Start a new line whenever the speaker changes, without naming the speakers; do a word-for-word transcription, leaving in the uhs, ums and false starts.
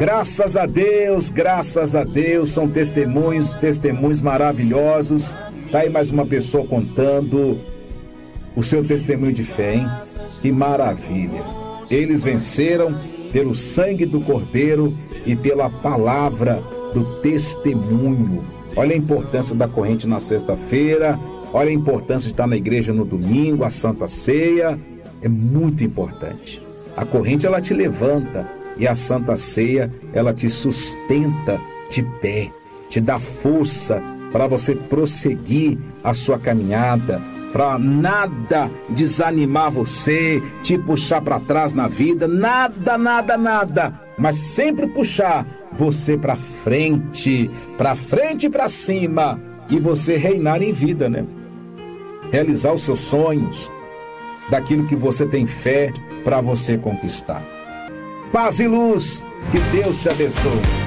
Graças a Deus, graças a Deus, são testemunhos, testemunhos maravilhosos. Tá aí mais uma pessoa contando o seu testemunho de fé, hein? Que maravilha. Eles venceram pelo sangue do Cordeiro e pela palavra do testemunho. Olha a importância da corrente na sexta-feira, olha a importância de estar na igreja no domingo, a Santa Ceia. É muito importante. A corrente, ela te levanta, e a Santa Ceia, ela te sustenta de pé, te dá força para você prosseguir a sua caminhada, para nada desanimar você, te puxar para trás na vida, nada, nada, nada, mas sempre puxar você para frente, para frente e para cima, e você reinar em vida, né? Realizar os seus sonhos, daquilo que você tem fé para você conquistar. Paz e luz, que Deus te abençoe.